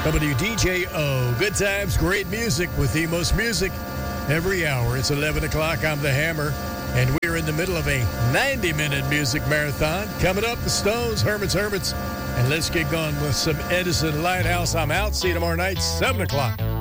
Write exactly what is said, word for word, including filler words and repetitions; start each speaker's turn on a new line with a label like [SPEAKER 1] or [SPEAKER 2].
[SPEAKER 1] W D J O. Good times, great music with the most music every hour. It's eleven o'clock. I'm the Hammer, and we're in the middle of a ninety-minute music marathon. Coming up, the Stones, Hermits, Hermits, and let's get going with some Edison Lighthouse. I'm out. See you tomorrow night, seven o'clock.